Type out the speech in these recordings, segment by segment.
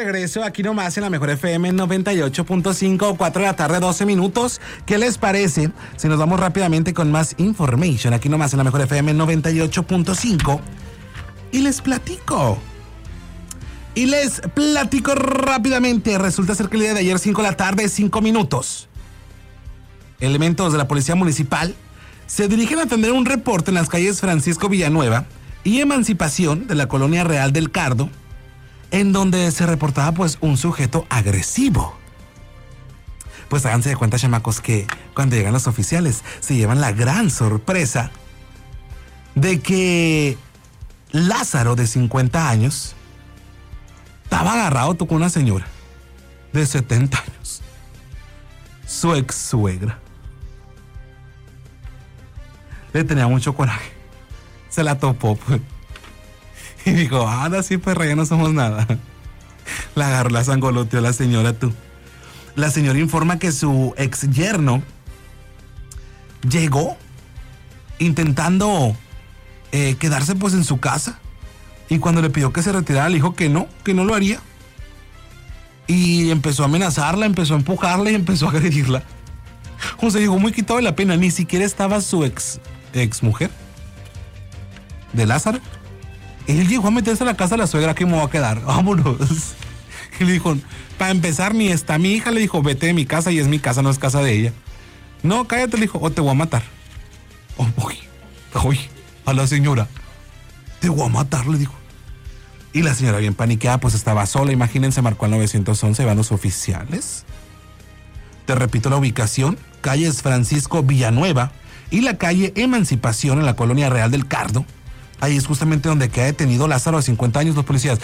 regreso aquí nomás en la Mejor FM 98.5, 4 de la tarde, 12 minutos. ¿Qué les parece si nos vamos rápidamente con más information aquí nomás en la Mejor FM 98.5? Y les platico rápidamente. Resulta ser que el día de ayer, 5 de la tarde, 5 minutos, elementos de la Policía Municipal se dirigen a atender un reporte en las calles Francisco Villanueva y Emancipación de la Colonia Real del Cardo, en donde se reportaba pues un sujeto agresivo. Pues háganse de cuenta, chamacos, que cuando llegan los oficiales se llevan la gran sorpresa de que Lázaro, de 50 años, estaba agarrado con una señora de 70 años, su ex suegra. Le tenía mucho coraje, se la topó pues, y dijo, ahora sí, perra, ya no somos nada. La agarró, la sangoloteó la señora, tú. La señora informa que su ex yerno llegó intentando quedarse pues en su casa, y cuando le pidió que se retirara le dijo que no lo haría, y empezó a amenazarla, empezó a empujarla y empezó a agredirla. O sea, llegó muy quitado de la pena. Ni siquiera estaba su ex mujer de Lázaro. Él llegó a meterse a la casa de la suegra. ¿Qué me va a quedar? Vámonos. Y le dijo, para empezar, ni está mi hija. Le dijo, vete de mi casa, y es mi casa, no es casa de ella. No, cállate, le dijo, o te voy a matar. Uy, a la señora, te voy a matar, le dijo. Y la señora, bien paniqueada, pues estaba sola. Imagínense, marcó al 911, van los oficiales. Te repito la ubicación: calles Francisco Villanueva y la calle Emancipación en la Colonia Real del Cardo. Ahí es justamente donde queda detenido Lázaro, de 50 años. Los policías,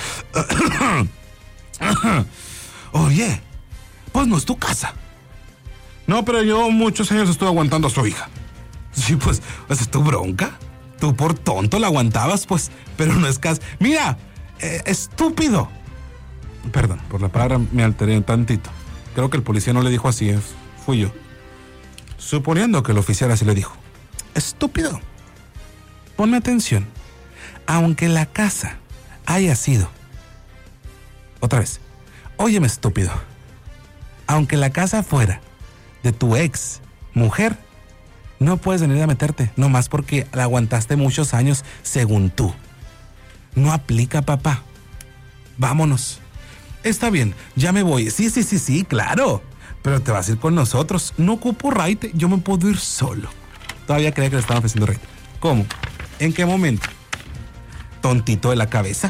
oye, pues no es tu casa. No, pero yo muchos años estuve aguantando a su hija. Sí, pues es tu bronca. Tú por tonto la aguantabas, pues, pero no es casa. Mira, estúpido. Perdón, por la palabra me alteré un tantito. Creo que el policía no le dijo así, fui yo. Suponiendo que el oficial así le dijo. Estúpido. Ponme atención. Aunque la casa haya sido... Otra vez. Óyeme, estúpido. Aunque la casa fuera de tu ex mujer, no puedes venir a meterte, nomás porque la aguantaste muchos años, según tú. No aplica, papá. Vámonos. Está bien, ya me voy. Sí, claro. Pero te vas a ir con nosotros. No ocupo raite, yo me puedo ir solo. Todavía creía que le estaban ofreciendo raite. ¿Cómo? ¿En qué momento? Tontito de la cabeza.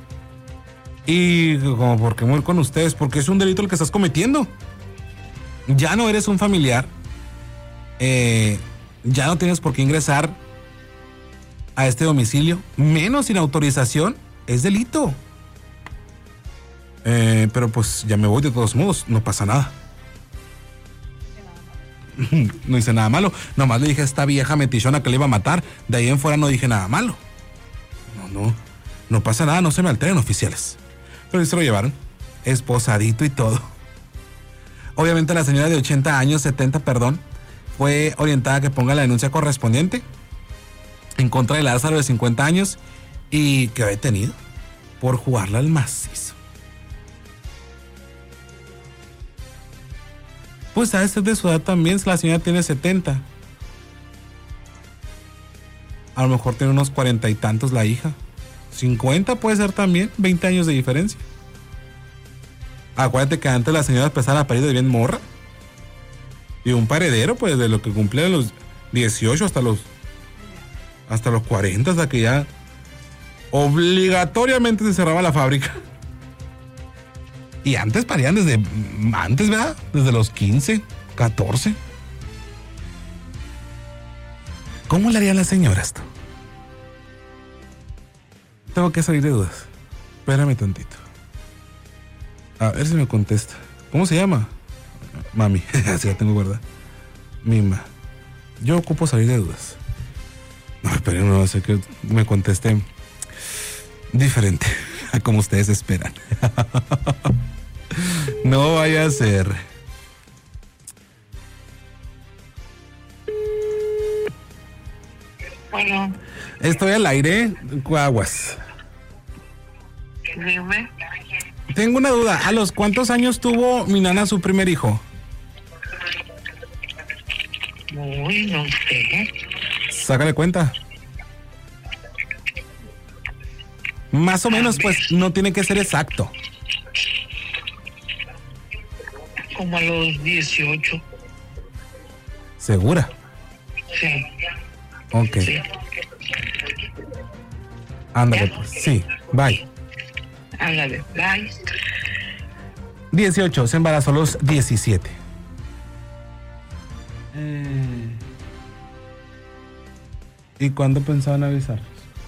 Y como, ¿por qué me voy con ustedes? Porque es un delito el que estás cometiendo. Ya no eres un familiar. Ya no tienes por qué ingresar a este domicilio, menos sin autorización. Es delito. Pero pues ya me voy de todos modos, no pasa nada. No hice nada malo, nomás le dije a esta vieja metichona que le iba a matar. De ahí en fuera no dije nada malo. No pasa nada, no se me alteren, oficiales. Pero se lo llevaron, esposadito y todo. Obviamente la señora de 80 años, 70, perdón, fue orientada a que ponga la denuncia correspondiente en contra de Lázaro, de 50 años, y quedó detenido por jugarla al macizo. Pues a este de su edad también, la señora tiene 70. A lo mejor tiene unos 40 y tantos la hija. 50 puede ser también, 20 años de diferencia. Acuérdate que antes las señoras empezaban a parir de bien morra. Y un paredero, pues, de lo que cumplía los 18 hasta los 40, hasta que ya obligatoriamente se cerraba la fábrica. Y antes parían desde antes, ¿verdad? Desde los 15, 14. ¿Cómo le harían las señoras esto? Tengo que salir de dudas. Espérame tantito. A ver si me contesta. ¿Cómo se llama? Mami. Así la tengo, ¿verdad? Mima. Yo ocupo salir de dudas. No, pero no sé que me conteste diferente a como ustedes esperan. No vaya a ser. Bueno. Estoy al aire, Aguas. Dime. Tengo una duda. ¿A los cuántos años tuvo mi nana su primer hijo? Uy, no sé. Sácale cuenta. Más o menos, pues, no tiene que ser exacto. Como a los 18. ¿Segura? Sí. Ok. Sí. Ándale, pues. Sí, bye. Ándale, bye. 18, se embarazó a los 17. ¿Y cuándo pensaban avisar?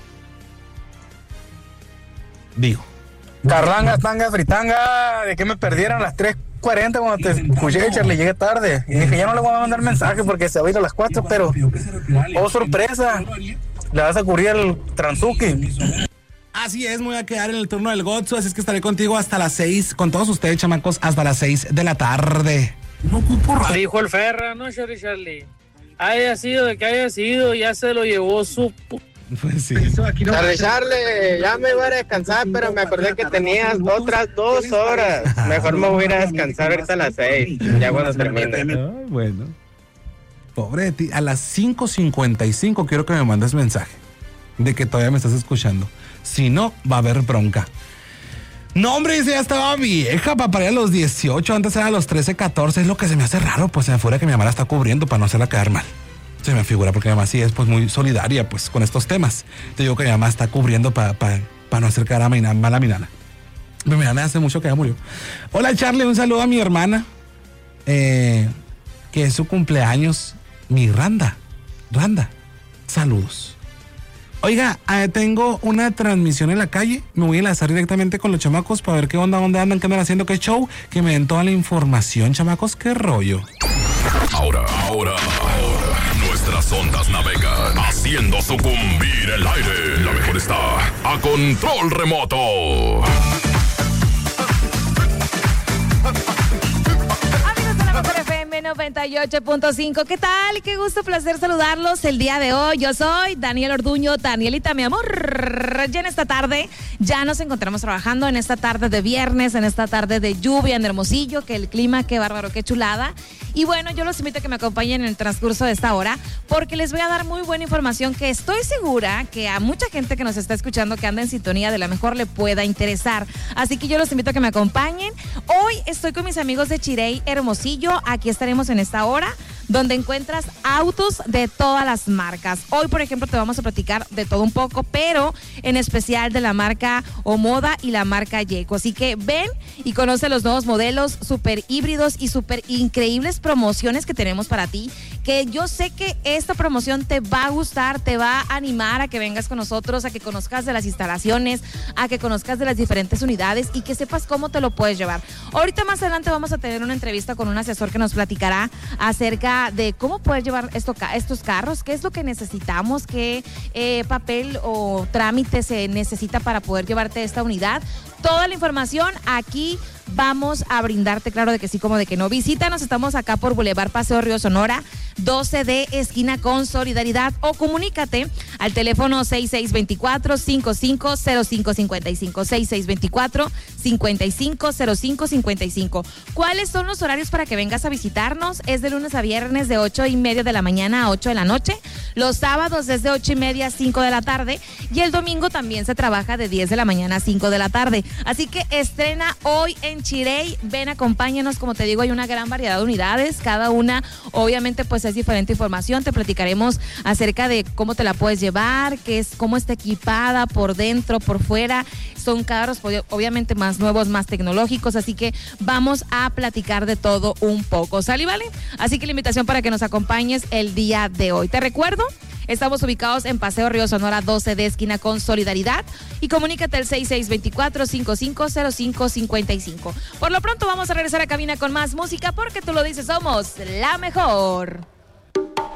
Digo. Carlanga, tanga, fritanga, de que me perdieran las 3:40 cuando te escuché, Charlie, llegué tarde. Y dije, ya no le voy a mandar mensaje porque se va a ir a las 4, pero, oh sorpresa, le vas a cubrir el Transuki. Así es, me voy a quedar en el turno del Gotsu, así es que estaré contigo hasta las 6, con todos ustedes, chamacos, hasta las 6 de la tarde. No ocupo radio. Dijo el Ferra, ¿no, Charlie? Haya sido de que haya sido, ya se lo llevó su... Pues sí. Charlie, ya me iba a descansar, pero me acordé que tenías otras 2 horas. Mejor me voy a ir a descansar ahorita a las 6, ya cuando termine. Ay, bueno. Pobre de ti, a las 5:55 quiero que me mandes mensaje de que todavía me estás escuchando. Si no, va a haber bronca. No, hombre, dice, ya estaba vieja para ir a los 18, antes era a los 13, 14, es lo que se me hace raro, pues se me figura que mi mamá la está cubriendo para no hacerla quedar mal. Se me figura porque mi mamá sí es pues muy solidaria pues con estos temas. Te digo que mi mamá está cubriendo para no hacer quedar mal a mi nana. Mi nana hace mucho que ya murió. Hola Charlie, un saludo a mi hermana, que es su cumpleaños, mi Randa, saludos. Oiga, tengo una transmisión en la calle, me voy a enlazar directamente con los chamacos para ver qué onda, dónde andan, qué andan haciendo, qué show, que me den toda la información, chamacos, qué rollo. Ahora, nuestras ondas navegan haciendo sucumbir el aire. La mejor está a control remoto. 98.5. ¿Qué tal? Qué gusto, placer saludarlos el día de hoy. Yo soy Daniel Orduño, Danielita, mi amor. Ya en esta tarde, ya nos encontramos trabajando en esta tarde de viernes, en esta tarde de lluvia en Hermosillo, que el clima, qué bárbaro, qué chulada. Y bueno, yo los invito a que me acompañen en el transcurso de esta hora, porque les voy a dar muy buena información que estoy segura que a mucha gente que nos está escuchando, que anda en sintonía, de la mejor le pueda interesar. Así que yo los invito a que me acompañen. Hoy estoy con mis amigos de Chirey, Hermosillo. Aquí estaremos en esta hora, donde encuentras autos de todas las marcas. Hoy, por ejemplo, te vamos a platicar de todo un poco, pero en especial de la marca Omoda y la marca Yeco. Así que ven y conoce los nuevos modelos súper híbridos y súper increíbles promociones que tenemos para ti, que yo sé que esta promoción te va a gustar, te va a animar a que vengas con nosotros, a que conozcas de las instalaciones, a que conozcas de las diferentes unidades y que sepas cómo te lo puedes llevar. Ahorita más adelante vamos a tener una entrevista con un asesor que nos platicará acerca de cómo puedes llevar estos carros, qué es lo que necesitamos, qué papel o trámite se necesita para poder llevarte esta unidad. Toda la información aquí vamos a brindarte, claro de que sí, como de que no. Visítanos, estamos acá por Boulevard Paseo Río Sonora, 12D, esquina con Solidaridad, o comunícate al teléfono 6624-550555, 6624-550555. ¿Cuáles son los horarios para que vengas a visitarnos? Es de lunes a viernes de 8:30 de la mañana a 8 de la noche, los sábados desde 8:30 a 5 de la tarde, y el domingo también se trabaja de 10 de la mañana a 5 de la tarde. Así que estrena hoy en Chirey, ven, acompáñanos. Como te digo, hay una gran variedad de unidades, cada una obviamente pues es diferente información. Te platicaremos acerca de cómo te la puedes llevar, cómo está equipada por dentro, por fuera. Son carros obviamente más nuevos, más tecnológicos, así que vamos a platicar de todo un poco, ¿sale? ¿Vale? Así que la invitación para que nos acompañes el día de hoy. Te recuerdo, estamos ubicados en Paseo Río Sonora 12 de esquina con Solidaridad, y comunícate al 6624-550555. Por lo pronto vamos a regresar a cabina con más música, porque tú lo dices, somos la mejor.